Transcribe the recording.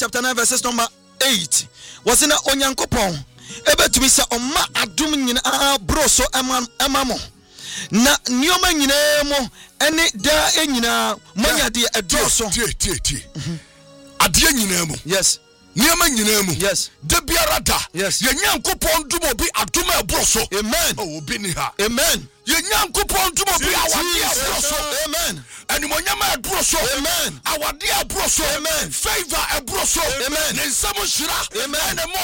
chapter 9 verses number 8. Was in a onyankopon ebetumi se oma adum nyina broso emamo na nioma nyina mo ene da enyina monya de edoso tie ade nyina mo yes nioma nyina mu yes de biarada yes ye nyankopon dum obi adum ebroso amen oh obi ni ha amen ye nyankopon dum obi awade ebroso amen animonyama ebroso amen awade ebroso amen favor ebroso amen ne nsamo shira amen